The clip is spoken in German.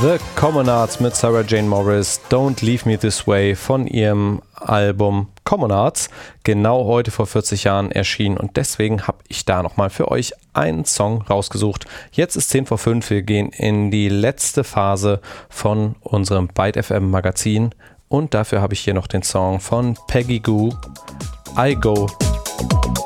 The Commonards mit Sarah Jane Morris, Don't Leave Me This Way von ihrem Album Commonards, genau heute vor 40 Jahren erschienen, und deswegen habe ich da nochmal für euch einen Song rausgesucht. Jetzt ist 10 vor 5, wir gehen in die letzte Phase von unserem Byte FM Magazin und dafür habe ich hier noch den Song von Peggy Gou, I Go